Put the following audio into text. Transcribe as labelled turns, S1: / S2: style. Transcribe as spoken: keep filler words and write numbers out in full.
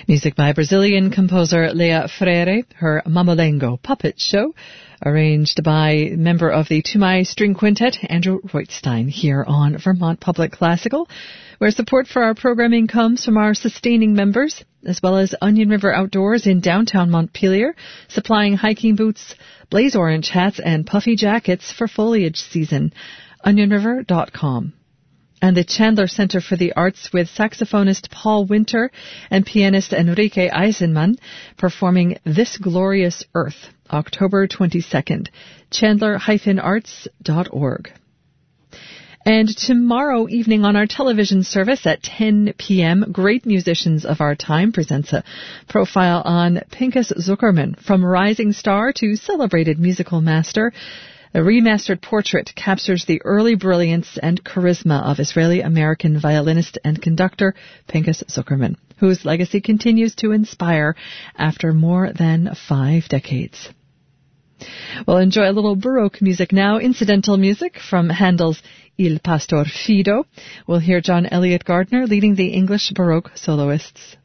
S1: Music by Brazilian composer Leah Freire, her Mamelengo puppet show, arranged by member of the Tumai String Quintet, Andrew Roitstein, here on Vermont Public Classical, where support for our programming comes from our sustaining members, as well as Onion River Outdoors in downtown Montpelier, supplying hiking boots, blaze orange hats, and puffy jackets for foliage season. onion river dot com. And the Chandler Center for the Arts with saxophonist Paul Winter and pianist Enrique Eisenman performing This Glorious Earth, October twenty-second, chandler dash arts dot org. And tomorrow evening on our television service at ten p.m., Great Musicians of Our Time presents a profile on Pinchas Zuckerman, from rising star to celebrated musical master. A remastered portrait captures the early brilliance and charisma of Israeli-American violinist and conductor Pinchas Zuckerman, whose legacy continues to inspire after more than five decades. Well, enjoy a little Baroque music now, incidental music from Handel's Il Pastor Fido. We'll hear John Elliott Gardner leading the English Baroque soloists.